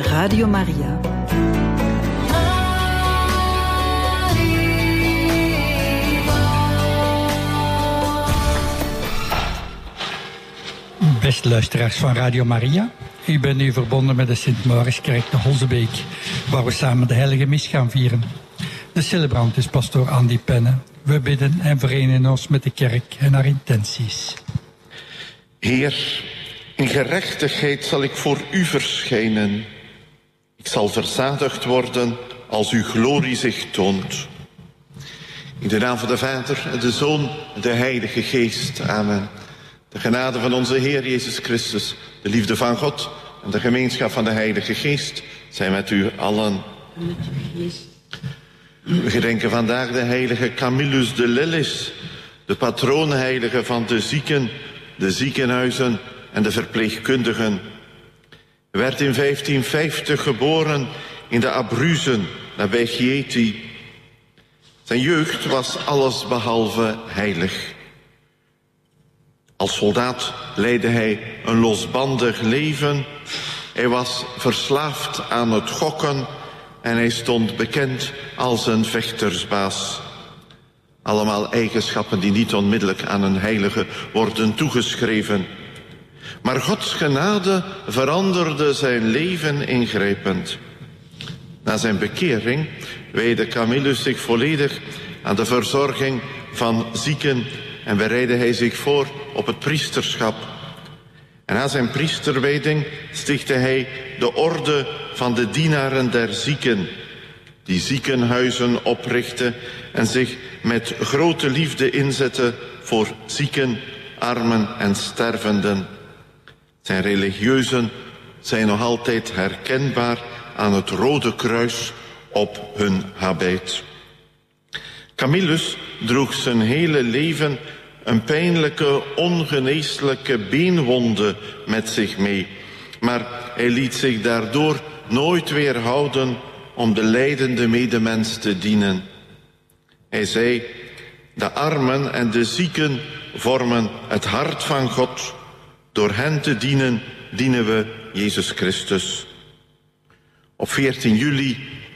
Radio Maria. Beste luisteraars van Radio Maria, ik ben nu verbonden met de Sint-Mauritskerk te Holzebeek, waar we samen de heilige mis gaan vieren. De celebrant is pastoor Andy Penne. We bidden en verenigen ons met de kerk en haar intenties. Heer, in gerechtigheid zal ik voor u verschijnen. Ik zal verzadigd worden als uw glorie zich toont. In de naam van de Vader, de Zoon en de Heilige Geest. Amen. De genade van onze Heer Jezus Christus, de liefde van God en de gemeenschap van de Heilige Geest zijn met u allen. En met uw geest. We gedenken vandaag de heilige Camillus de Lellis, de patroonheilige van de zieken, de ziekenhuizen en de verpleegkundigen. Hij werd in 1550 geboren in de Abruzzen, nabij Chieti. Zijn jeugd was allesbehalve heilig. Als soldaat leidde hij een losbandig leven. Hij was verslaafd aan het gokken en hij stond bekend als een vechtersbaas. Allemaal eigenschappen die niet onmiddellijk aan een heilige worden toegeschreven. Maar Gods genade veranderde zijn leven ingrijpend. Na zijn bekering wijdde Camillus zich volledig aan de verzorging van zieken en bereidde hij zich voor op het priesterschap. En na zijn priesterwijding stichtte hij de orde van de dienaren der zieken, die ziekenhuizen oprichtte en zich met grote liefde inzette voor zieken, armen en stervenden. Zijn religieuzen zijn nog altijd herkenbaar aan het rode kruis op hun habit. Camillus droeg zijn hele leven een pijnlijke, ongeneeslijke beenwonde met zich mee. Maar hij liet zich daardoor nooit weerhouden om de lijdende medemens te dienen. Hij zei, de armen en de zieken vormen het hart van God. Door hen te dienen, dienen we Jezus Christus. Op 14 juli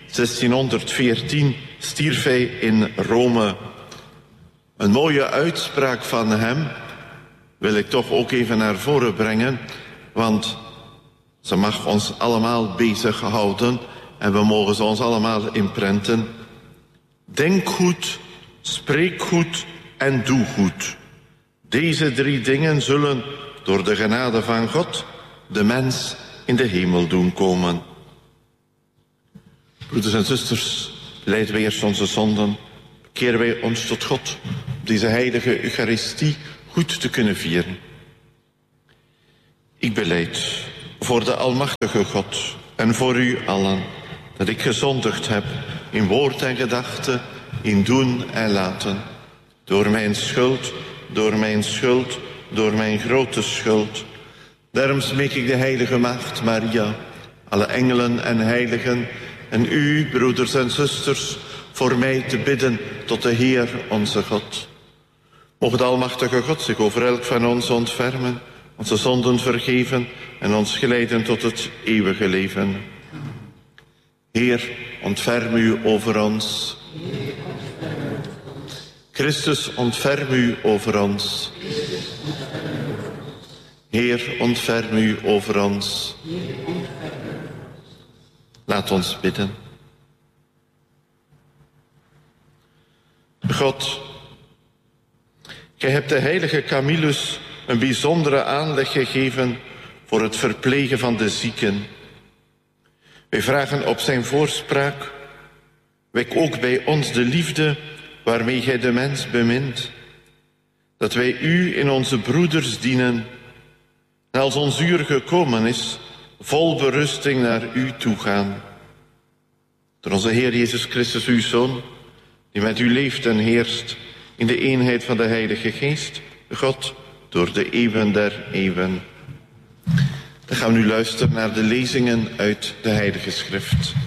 1614 stierf hij in Rome. Een mooie uitspraak van hem wil ik toch ook even naar voren brengen, want ze mag ons allemaal bezighouden en we mogen ze ons allemaal inprenten. Denk goed, spreek goed en doe goed. Deze 3 dingen zullen door de genade van God de mens in de hemel doen komen. Broeders en zusters, leiden wij eerst onze zonden, keren wij ons tot God, om deze heilige Eucharistie goed te kunnen vieren. Ik belijd voor de almachtige God en voor u allen, dat ik gezondigd heb in woord en gedachte, in doen en laten. Door mijn schuld, door mijn schuld, door mijn grote schuld. Daarom smeek ik de heilige Maagd Maria, alle engelen en heiligen, en u, broeders en zusters, voor mij te bidden tot de Heer onze God. Mocht de almachtige God zich over elk van ons ontfermen, onze zonden vergeven en ons geleiden tot het eeuwige leven. Heer, ontferm u over ons. Christus, ontferm u over ons. Heer, ontferm u over ons. Laat ons bidden. God, gij hebt de heilige Camillus een bijzondere aanleg gegeven voor het verplegen van de zieken. Wij vragen op zijn voorspraak, wek ook bij ons de liefde waarmee gij de mens bemint, dat wij u in onze broeders dienen en als ons uur gekomen is, vol berusting naar u toegaan. Door onze Heer Jezus Christus, uw Zoon, die met u leeft en heerst in de eenheid van de Heilige Geest, God, door de eeuwen der eeuwen. Dan gaan we nu luisteren naar de lezingen uit de Heilige Schrift.